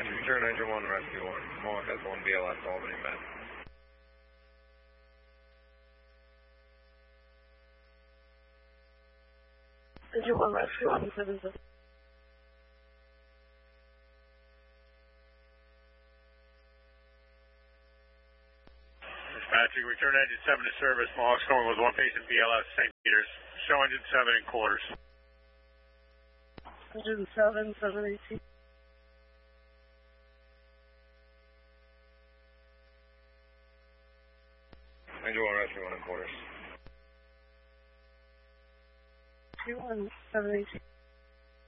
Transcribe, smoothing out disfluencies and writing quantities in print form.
Dispatch, return engine 1, rescue 1. Mohawk has 1 BLS, Albany, Met. Engine 1, rescue 1, 7-7. Dispatching, return engine 7 to service. Mohawk's going with 1 patient BLS, St. Peter's. Show engine 7 in quarters. Engine 7, 718. Engine 1, rescue 1 in quarters. 21, 718.